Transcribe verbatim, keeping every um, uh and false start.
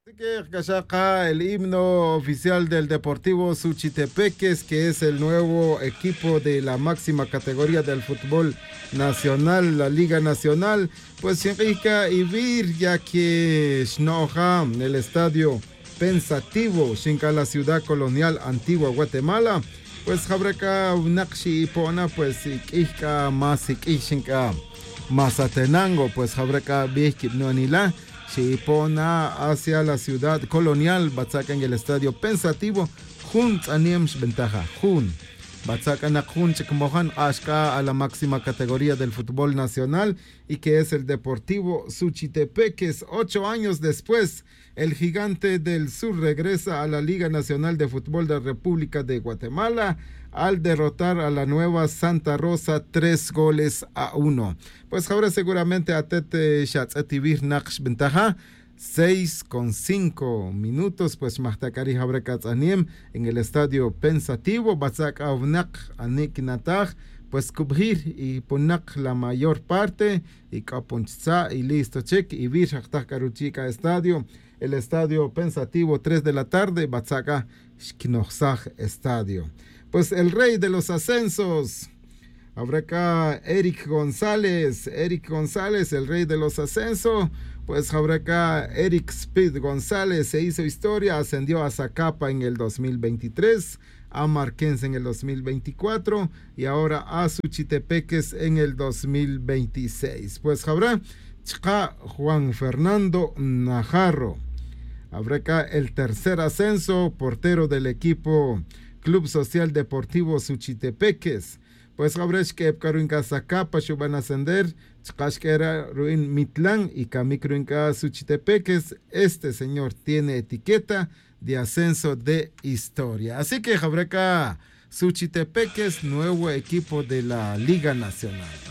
Que Cachaca, el himno oficial del Deportivo Suchitepeques, que es el nuevo equipo de la máxima categoría del fútbol nacional, la Liga Nacional, pues Shinrica y Vir, ya que Shnoja, el estadio Pensativo, Shinka, la ciudad colonial antigua Guatemala, pues Jabreca Unakshi Pona, pues Ikika más Ikishinka Mazatenango, pues Jabreca Vizkip Nuanila. Shipona hacia la ciudad colonial, Batsaca en el estadio Pensativo, Jun Aniems Ventaja, Jun. Batsaca na Jun Chekmohan Ashka a la máxima categoría del fútbol nacional y que es el Deportivo Suchitepeques. Ocho años después, el Gigante del Sur regresa a la Liga Nacional de Fútbol de la República de Guatemala al derrotar a la nueva Santa Rosa tres goles a uno. Pues ahora seguramente a Tete Shatzativir Naksh Ventaja, seis con cinco minutos, pues Mahtakari Habrekatsaniem en el estadio Pensativo, Batzak Avnak Anik Natag, pues cubrir y ponak la mayor parte, y Kaponchza y listo, check, y Vir Karuchika Estadio, el estadio Pensativo, tres de la tarde, Batzaka Shkinoxaj Estadio. Pues el rey de los ascensos, habrá acá Eric González, Eric González, el rey de los ascensos, pues habrá acá Eric Speed González, se hizo historia, ascendió a Zacapa en el dos mil veintitrés, a Marquense en el dos mil veinticuatro y ahora a Suchitepeques en el dos mil veintiséis. Pues habrá Chka Juan Fernando Najarro, habrá acá el tercer ascenso, portero del equipo Club Social Deportivo Suchitepeques. Pues habrás que Epkaruinka Zacapa van a ascender, Chkashkera Ruin Mitlán y Kamikruinka Suchitepeques. Este señor tiene etiqueta de ascenso de historia. Así que Jabreca Suchitepeques, nuevo equipo de la Liga Nacional.